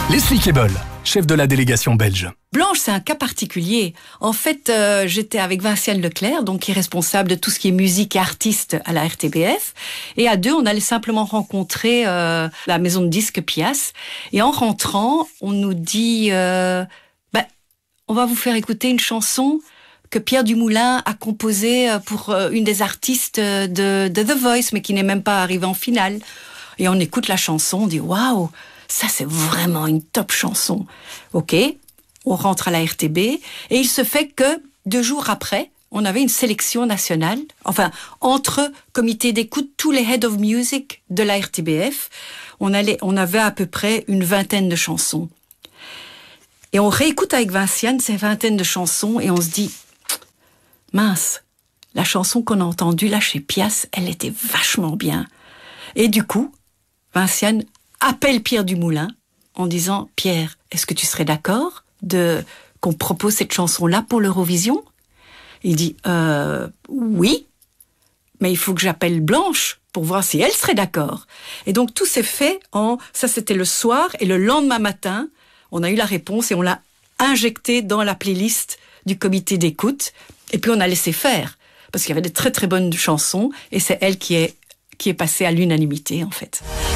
Leslie Kebel, chef de la délégation belge. Blanche, c'est un cas particulier. En fait, j'étais avec Vinciane Leclerc, donc qui est responsable de tout ce qui est musique et artiste à la RTBF. Et à deux, on allait simplement rencontrer la maison de disques Pias. Et en rentrant, on nous dit on va vous faire écouter une chanson que Pierre Dumoulin a composée pour une des artistes de The Voice, mais qui n'est même pas arrivée en finale. Et on écoute la chanson, on dit « Waouh, ça c'est vraiment une top chanson ». Ok, on rentre à la RTB et il se fait que 2 jours après, on avait une sélection nationale, enfin entre comités d'écoute, tous les head of music de la RTBF, on avait à peu près une 20aine de chansons. Et on réécoute avec Vinciane ces 20aines de chansons et on se dit « Mince, la chanson qu'on a entendue là chez Pias, elle était vachement bien ». Et du coup, Vinciane appelle Pierre Dumoulin en disant « Pierre, est-ce que tu serais d'accord qu'on propose cette chanson-là pour l'Eurovision ?» Il dit « Oui, mais il faut que j'appelle Blanche pour voir si elle serait d'accord. » Et donc tout s'est fait ça c'était le soir, et le lendemain matin, on a eu la réponse et on l'a injectée dans la playlist du comité d'écoute. Et puis on a laissé faire, parce qu'il y avait de très très bonnes chansons, et c'est elle qui est passée à l'unanimité en fait.